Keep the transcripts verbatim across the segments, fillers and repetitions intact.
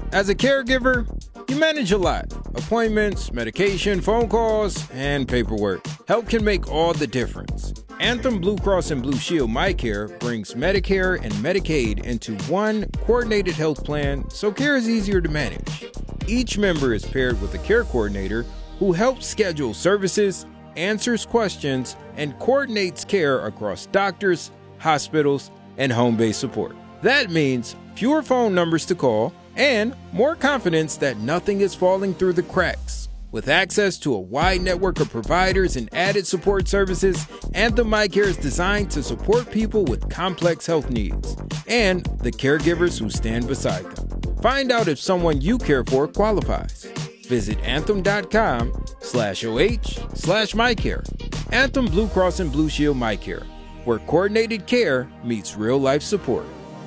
As a caregiver, you manage a lot. Appointments, medication, phone calls, and paperwork. Help can make all the difference. Anthem Blue Cross and Blue Shield MyCare brings Medicare and Medicaid into one coordinated health plan so care is easier to manage. Each member is paired with a care coordinator who helps schedule services, answers questions, and coordinates care across doctors, hospitals, and home-based support. That means fewer phone numbers to call and more confidence that nothing is falling through the cracks. With access to a wide network of providers and added support services, Anthem MyCare is designed to support people with complex health needs and the caregivers who stand beside them. Find out if someone you care for qualifies. Visit anthem.com slash OH slash MyCare. Anthem Blue Cross and Blue Shield MyCare, where coordinated care meets real-life support.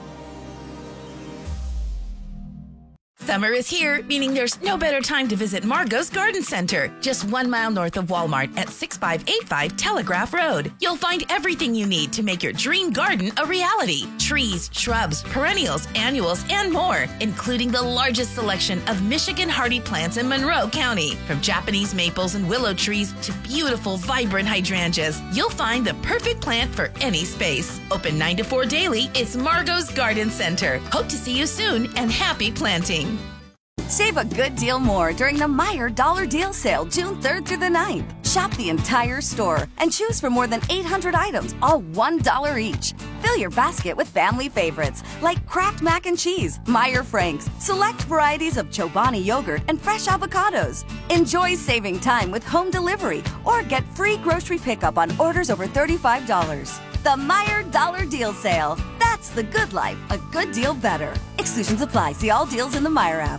Summer is here, meaning there's no better time to visit Margot's Garden Center, just one mile north of Walmart at six five eight five Telegraph Road. You'll find everything you need to make your dream garden a reality. Trees, shrubs, perennials, annuals, and more, including the largest selection of Michigan hardy plants in Monroe County. From Japanese maples and willow trees to beautiful, vibrant hydrangeas, you'll find the perfect plant for any space. Open nine to four daily, it's Margot's Garden Center. Hope to see you soon, and happy planting. Save a good deal more during the Meijer Dollar Deal Sale June third through the ninth. Shop the entire store and choose from more than eight hundred items, all one dollar each. Fill your basket with family favorites like Kraft Mac and Cheese, Meijer Franks, select varieties of Chobani yogurt, and fresh avocados. Enjoy saving time with home delivery or get free grocery pickup on orders over thirty-five dollars. The Meijer Dollar Deal Sale. That's the good life, a good deal better. Exclusions apply. See all deals in the Meijer app.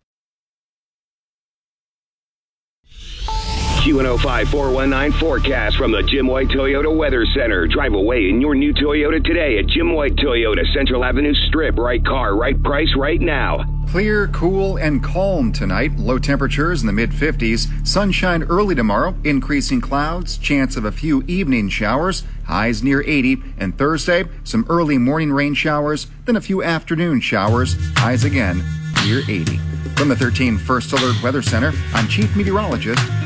Q one oh five four one nine forecast from the Jim White Toyota Weather Center. Drive away in your new Toyota today at Jim White Toyota, Central Avenue Strip. Right car, right price, right now. Clear, cool, and calm tonight. Low temperatures in the mid fifties. Sunshine early tomorrow. Increasing clouds. Chance of a few evening showers. Highs near eighty. And Thursday, some early morning rain showers, then a few afternoon showers. Highs again near eighty. From the thirteen First Alert Weather Center, I'm Chief Meteorologist